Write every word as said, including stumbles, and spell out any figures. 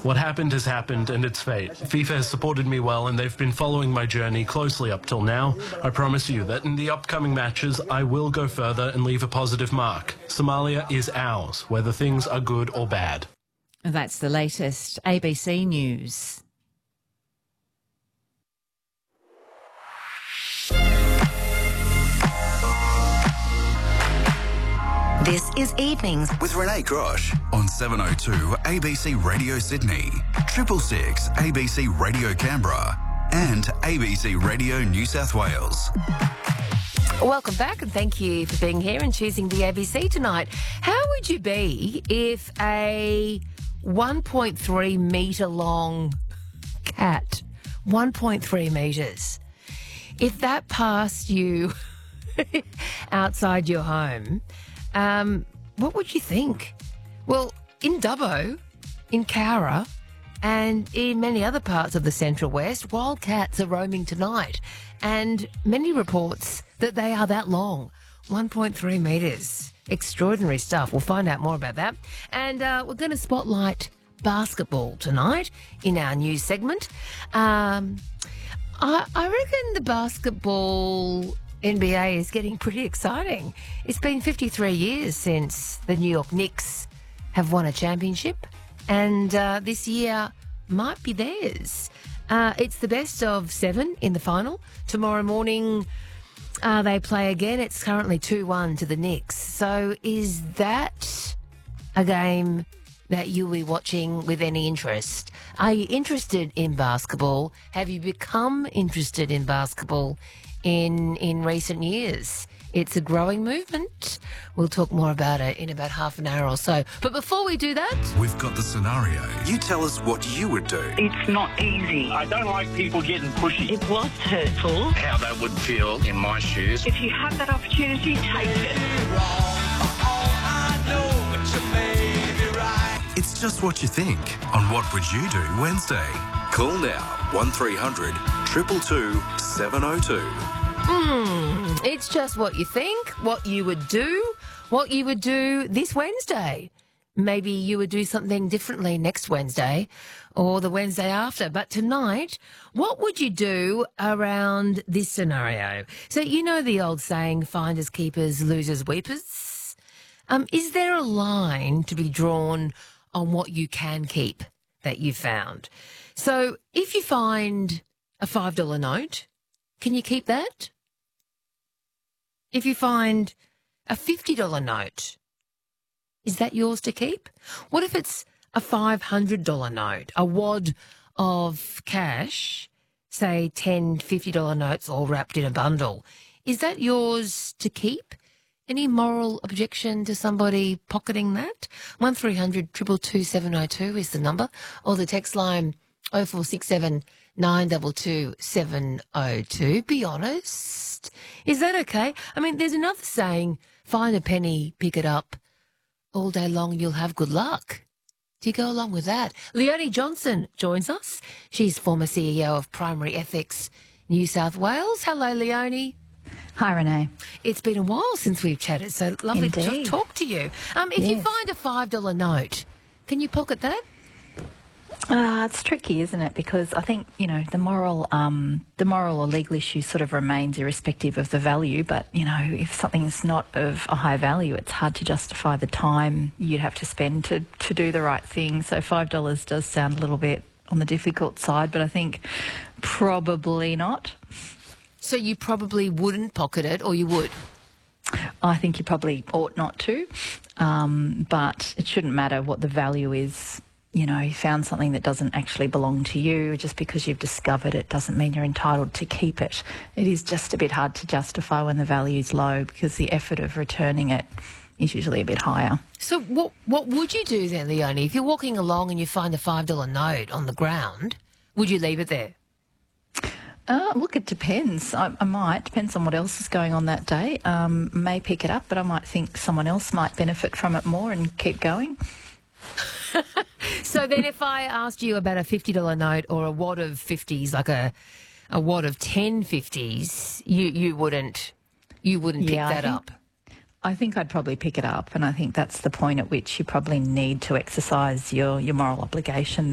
What happened has happened, and it's fate. FIFA has supported me well, and they've been following my journey closely up till now. I promise you that in the upcoming matches, I will go further and leave a positive mark. Somalia is ours, whether things are good or bad. That's the latest A B C News. This is Evenings with Renee Grosh on seven oh two A B C Radio Sydney, Triple Six A B C Radio Canberra and A B C Radio New South Wales. Welcome back and thank you for being here and choosing the A B C tonight. How would you be if a one point three metre long cat, one point three metres, if that passed you outside your home, um, what would you think? Well, in Dubbo, in Cowra, and in many other parts of the Central West, wildcats are roaming tonight, and many reports that they are that long, one point three metres. Extraordinary stuff. We'll find out more about that. And uh, we're going to spotlight basketball tonight in our news segment. Um, I, I reckon the basketball N B A is getting pretty exciting. It's been fifty-three years since the New York Knicks have won a championship, and uh, this year might be theirs. Uh, it's the best of seven in the final. Tomorrow morning uh, they play again. It's currently two one to the Knicks. So is that a game that you'll be watching with any interest? Are you interested in basketball? Have you become interested in basketball in in recent years? It's a growing movement. We'll talk more about it in about half an hour or so. But before we do that, we've got the scenario. You tell us what you would do. It's not easy. I don't like people getting pushy. It was hurtful. How that would feel in my shoes. If you have that opportunity, take it. It's just what you think on What Would You Do Wednesday. Call now one three hundred two two two seven oh two. Mm, it's just what you think, what you would do, what you would do this Wednesday. Maybe you would do something differently next Wednesday or the Wednesday after. But tonight, what would you do around this scenario? So you know the old saying, finders, keepers, losers, weepers? Um, is there a line to be drawn on what you can keep that you found? So if you find a five dollar note, can you keep that? If you find a fifty dollar note, is that yours to keep? What if it's a five hundred dollar note, a wad of cash, say ten fifty dollar notes all wrapped in a bundle? Is that yours to keep? Any moral objection to somebody pocketing that? one three hundred two two two seven oh two is the number, or the text line oh four six seven nine two two seven oh two. Be honest. Is that okay? I mean, there's another saying, find a penny, pick it up. All day long you'll have good luck. Do you go along with that? Leonie Johnson joins us. She's former C E O of Primary Ethics New South Wales. Hello, Leonie. Hi, Renee. It's been a while since we've chatted, so lovely Indeed. to talk to you. Um, if yes. you find a five dollar note, can you pocket that? Uh, it's tricky, isn't it? Because I think, you know, the moral um, the moral or legal issue sort of remains irrespective of the value. But, you know, if something's not of a high value, it's hard to justify the time you'd have to spend to, to do the right thing. So five dollars does sound a little bit on the difficult side, but I think probably not. So you probably wouldn't pocket it, or you would? I think you probably ought not to, um, but it shouldn't matter what the value is. You know, you found something that doesn't actually belong to you. Just because you've discovered it doesn't mean you're entitled to keep it. It is just a bit hard to justify when the value's low, because the effort of returning it is usually a bit higher. So what what would you do then, Leonie? If you're walking along and you find a five dollar note on the ground, would you leave it there? Uh, look, it depends. I, I might. Depends on what else is going on that day. Um, may pick it up, but I might think someone else might benefit from it more and keep going. So then if I asked you about a fifty dollar note or a wad of fifties, like a a wad of ten fifties, you, you wouldn't you wouldn't pick yeah, that I think, up? I think I'd probably pick it up, and I think that's the point at which you probably need to exercise your, your moral obligation.